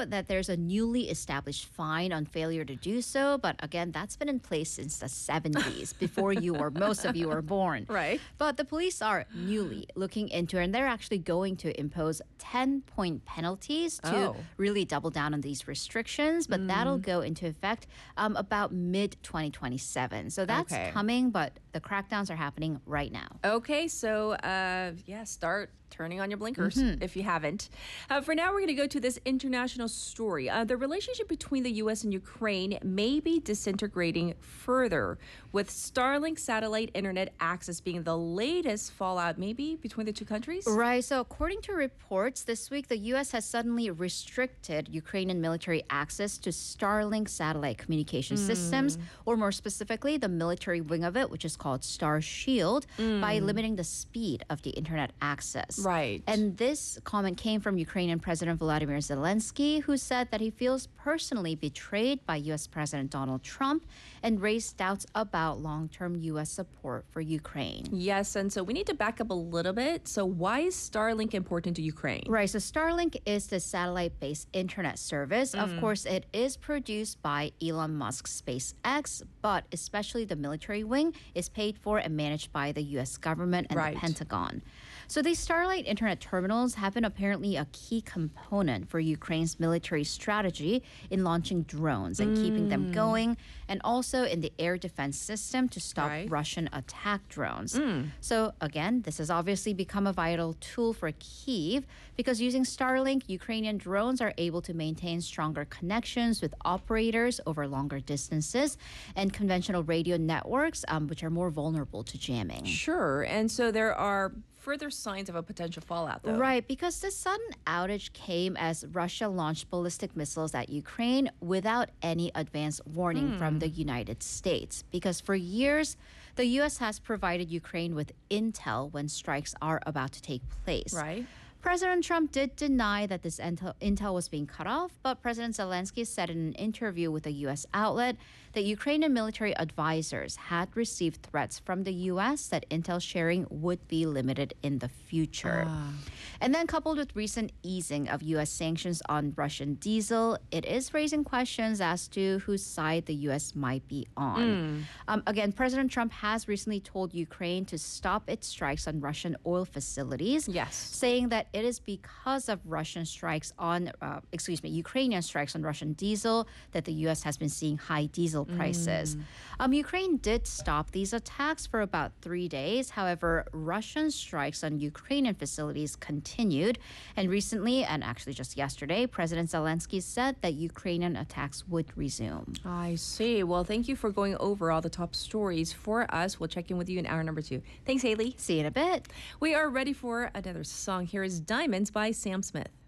note that there's a newly established fine on failure to do so, but again, that's been in place since the 70s, before you or most of you were born. Right. But the police are newly looking into it, and they're actually going to impose 10-point penalties to really double down on these restrictions, but that'll go into effect about mid-2027. So that's coming, but the crackdowns are happening right now. Okay, so start turning on your blinkers if you haven't. For now, we're going to go to this international story. The relationship between the U.S. and Ukraine may be disintegrating further, with Starlink satellite internet access being the latest fallout, maybe, between the two countries? Right. So according to reports this week, the U.S. has suddenly restricted Ukrainian military access to Starlink satellite communication systems, or more specifically, the military wing of it, which is called Star Shield, by limiting the speed of the internet access. Right. And this comment came from Ukrainian President Volodymyr Zelensky, who said that he feels personally betrayed by U.S. President Donald Trump and raised doubts about long-term U.S. support for Ukraine. Yes, and so we need to back up a little bit. So why is Starlink important to Ukraine? Right, so Starlink is the satellite-based internet service. Of course, it is produced by Elon Musk's SpaceX, but especially the military wing is paid for and managed by the U.S. government and the Pentagon. So these Starlink internet terminals have been apparently a key component for Ukraine's military strategy in launching drones and keeping them going, and also in the air defense system to stop Russian attack drones. So again, this has obviously become a vital tool for Kyiv, because using Starlink, Ukrainian drones are able to maintain stronger connections with operators over longer distances and conventional radio networks, which are more vulnerable to jamming. Sure, and so there are further signs of a potential fallout, though. Right, because the sudden outage came as Russia launched ballistic missiles at Ukraine without any advance warning from the United States. Because for years, the U.S. has provided Ukraine with intel when strikes are about to take place. Right. President Trump did deny that this intel was being cut off, but President Zelensky said in an interview with a U.S. outlet that Ukrainian military advisors had received threats from the U.S. that intel sharing would be limited in the future. And then coupled with recent easing of U.S. sanctions on Russian diesel, it is raising questions as to whose side the U.S. might be on. Again, President Trump has recently told Ukraine to stop its strikes on Russian oil facilities, saying that it is because of Russian strikes on, Ukrainian strikes on Russian diesel that the U.S. has been seeing high diesel prices. Ukraine did stop these attacks for about 3 days. However, Russian strikes on Ukrainian facilities continued. And recently, and actually just yesterday, President Zelensky said that Ukrainian attacks would resume. I see. Well, thank you for going over all the top stories for us. We'll check in with you in hour number 2. Thanks, Haley. See you in a bit. We are ready for another song. Here is Diamonds by Sam Smith.